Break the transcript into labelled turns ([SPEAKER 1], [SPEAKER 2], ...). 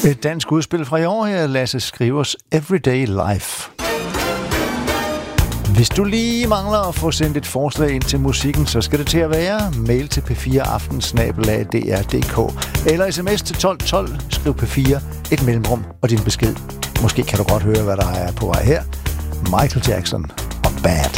[SPEAKER 1] Et dansk udspil fra i år her, Lasse Skrivers Everyday Life. Hvis du lige mangler at få sendt et forslag ind til musikken, så skal det til at være mail til p4aften@dr.dk eller sms til 1212, skriv P4, et mellemrum og din besked. Måske kan du godt høre, hvad der er på vej her. Michael Jackson og Bad.